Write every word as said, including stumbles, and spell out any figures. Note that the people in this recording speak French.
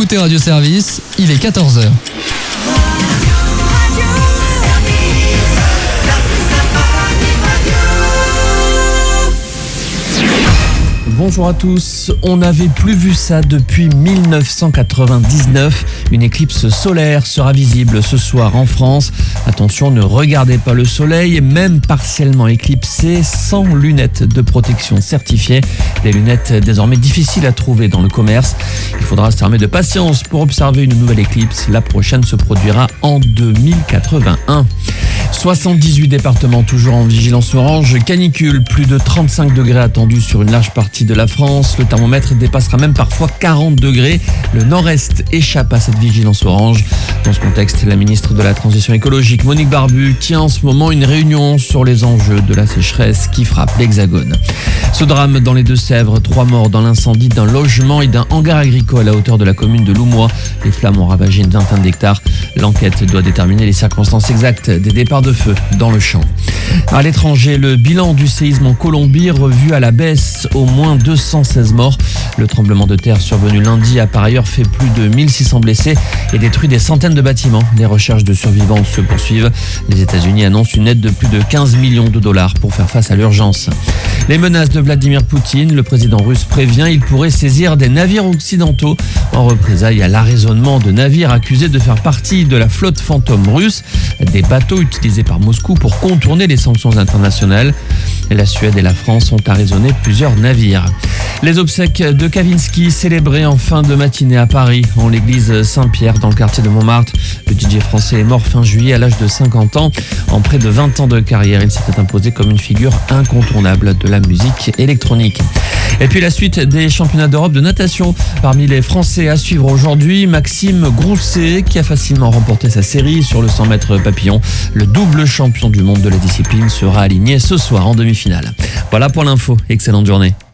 écoutez Radio Service, il est quatorze heures. Bonjour à tous, on n'avait plus vu ça depuis mille neuf cent quatre-vingt-dix-neuf. Une éclipse solaire sera visible ce soir en France. Attention, ne regardez pas le soleil, même partiellement éclipsé, sans lunettes de protection certifiées. Des lunettes désormais difficiles à trouver dans le commerce. Il faudra s'armer de patience pour observer une nouvelle éclipse. La prochaine se produira en deux mille quatre-vingt-un. soixante-dix-huit départements toujours en vigilance orange. Canicule, plus de trente-cinq degrés attendus sur une large partie de la France. Le thermomètre dépassera même parfois quarante degrés. Le nord-est échappe à cette vigilance orange. Dans ce contexte, la ministre de la Transition écologique, Monique Barbu, tient en ce moment une réunion sur les enjeux de la sécheresse qui frappe l'Hexagone. Ce drame dans les Deux-Sèvres, trois morts dans l'incendie d'un logement et d'un hangar agricole à hauteur de la commune de Loumois. Les flammes ont ravagé une vingtaine d'hectares. L'enquête doit déterminer les circonstances exactes des départs de feu dans le champ. À l'étranger, le bilan du séisme en Colombie revu à la baisse, au moins deux cent seize morts. Le tremblement de terre survenu lundi a par ailleurs fait plus de mille six cents blessés et détruit des centaines de bâtiments. Les recherches de survivants se poursuivent. Les États-Unis annoncent une aide de plus de quinze millions de dollars pour faire face à l'urgence. Les menaces de Vladimir Poutine, le président russe prévient, il pourrait saisir des navires occidentaux en représailles à l'arraisonnement de navires accusés de faire partie de la flotte fantôme russe, des bateaux utilisés par Moscou pour contourner les sanctions internationales. La Suède et la France ont arraisonné plusieurs navires. Les obsèques de Kavinsky célébrées en fin de matinée à Paris, en l'église Saint-Pierre dans le quartier de Montmartre. Le D J français est mort fin juillet à l'âge de cinquante ans. En près de vingt ans de carrière, il s'était imposé comme une figure incontournable de la musique électronique. Et puis la suite des championnats d'Europe de natation. Parmi les Français à suivre aujourd'hui, Maxime Grousset qui a facilement remporté sa série sur le cent mètres papillon. Le double champion du monde de la discipline sera aligné ce soir en demi-finale. Voilà pour l'info. Excellente journée.